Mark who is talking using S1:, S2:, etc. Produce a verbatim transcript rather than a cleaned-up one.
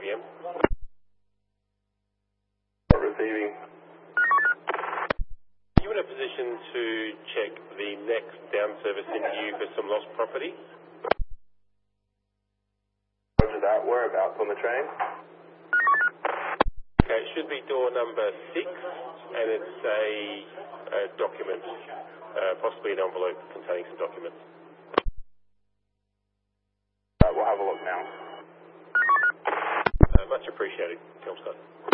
S1: V M.
S2: Receiving.
S1: Are you in a position to check the next down service into you for some lost property?
S2: Roger that. Whereabouts on the train?
S1: Okay, it should be door number six, and it's a, a document, uh, possibly an envelope containing some documents.
S2: Uh, we'll have a look now.
S1: Uh, much appreciated, Kelmstar.